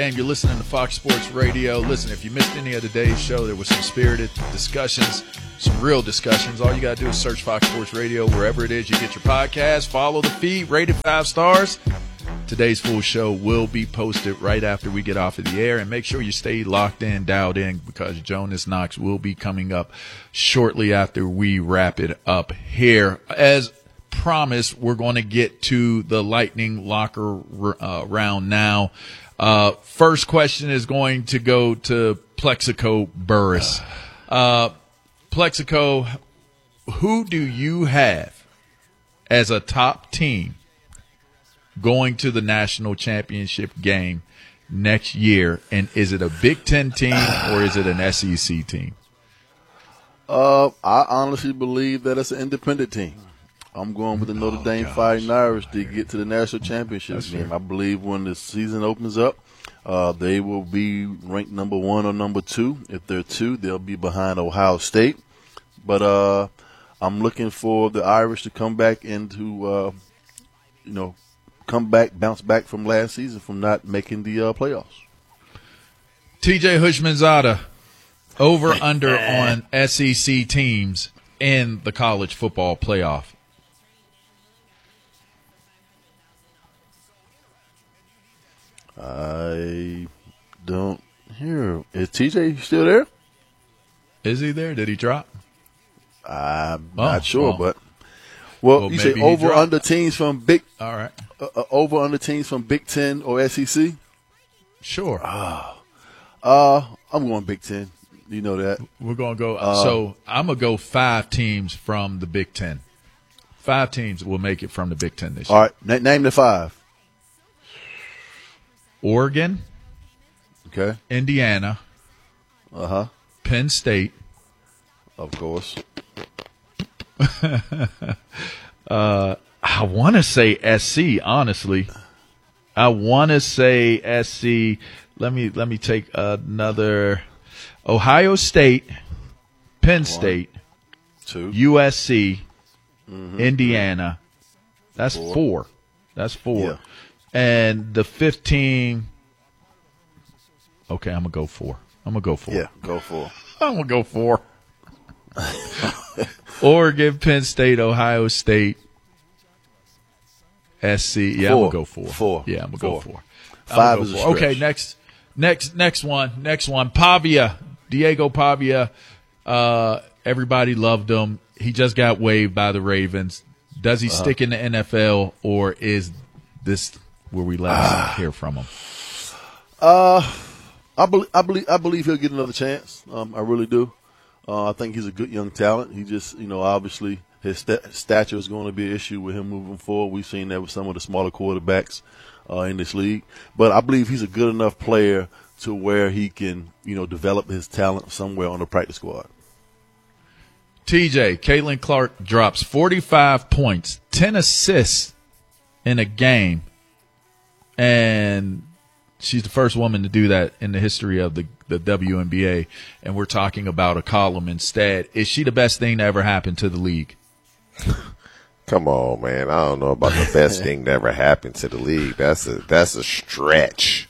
And you're listening to Fox Sports Radio. Listen, if you missed any of today's show, there was some spirited discussions, some real discussions. All you got to do is search Fox Sports Radio wherever it is you get your podcast. Follow the feed, rate it 5 stars. Today's full show will be posted right after we get off of the air. And make sure you stay locked in, dialed in, because Jonas Knox will be coming up shortly after we wrap it up here. As promised, we're going to get to the Lightning Locker round now. First question is going to go to Plexico Burris. Plexico, who do you have as a top team going to the national championship game next year? And is it a Big Ten team or is it an SEC team? I honestly believe that it's an independent team. I'm going with the Notre Dame Fighting Irish to get to the national championship game. I believe when the season opens up, they will be ranked number 1 or number 2. If they're 2, they'll be behind Ohio State. But I'm looking for the Irish to come back and to, bounce back from last season from not making the playoffs. TJ Hushmanzada, over under on SEC teams in the college football playoff. I don't hear. Is TJ still there? Is he there? Did he drop? I'm not sure, but you say over under teams from Big. All right. Over under teams from Big Ten or SEC. Sure. I'm going Big Ten. You know that. We're gonna go. So I'm gonna go 5 teams from the Big Ten. 5 teams will make it from the Big Ten this year. All right. Name the 5. Oregon. Okay. Indiana. Penn State. Of course. I want to say SC, honestly. I want to say SC. Let me take another. Ohio State, Penn State, 2, USC, Indiana. That's 4. That's 4. Yeah. And the 15. Okay, I'm going to go 4. Yeah, go 4. I'm going to go 4. Oregon, Penn State, Ohio State, SC. Yeah, 4. I'm going to go 4. 4. Yeah, I'm going to go 4. 5 is a stretch. Okay, next one. Pavia, Diego Pavia. Everybody loved him. He just got waived by the Ravens. Does he stick in the NFL, or is this where we last hear from him? I believe he'll get another chance. I really do. I think he's a good young talent. He just, obviously his stature is going to be an issue with him moving forward. We've seen that with some of the smaller quarterbacks in this league. But I believe he's a good enough player to where he can, develop his talent somewhere on the practice squad. TJ, Caitlin Clark drops 45 points, 10 assists in a game, and she's the first woman to do that in the history of the WNBA, and we're talking about a column instead. Is she the best thing to ever happen to the league? Come on, man. I don't know about the best thing that ever happened to the league. That's a stretch.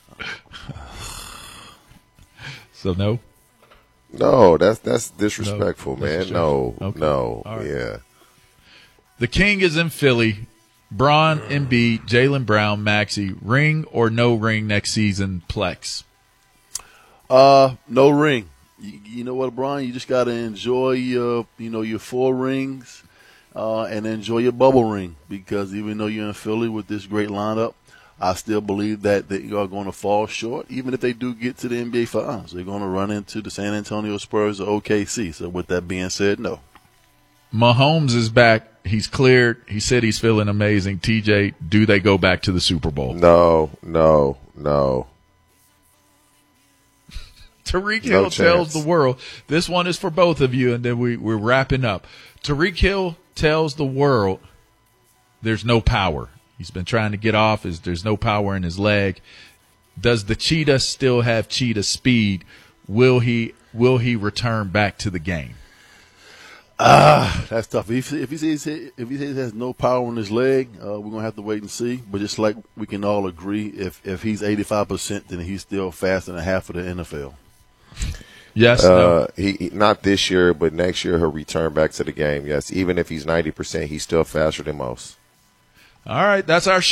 So no? No, that's disrespectful, no, man. No, okay. No, right. Yeah. The King is in Philly. Bron, Embiid, Jaylen Brown, Maxey, ring or no ring next season, Plex? No ring. You know what, Brian? You just got to enjoy your 4 rings and enjoy your bubble ring, because even though you're in Philly with this great lineup, I still believe that they are going to fall short. Even if they do get to the NBA Finals, they're going to run into the San Antonio Spurs or OKC. So with that being said, no. Mahomes is back. He's cleared. He said he's feeling amazing. TJ, do they go back to the Super Bowl? No. Tyreek Hill tells the world. This one is for both of you, and then we're wrapping up. Tyreek Hill tells the world there's no power. He's been trying to get off. There's no power in his leg. Does the cheetah still have cheetah speed? Will he return back to the game? That's tough. If he says he has no power in his leg, we're gonna have to wait and see. But just like we can all agree, if he's 85%, then he's still faster than half of the NFL. Yes. No. He not this year, but next year he'll return back to the game. Yes, even if he's 90%, he's still faster than most. All right, that's our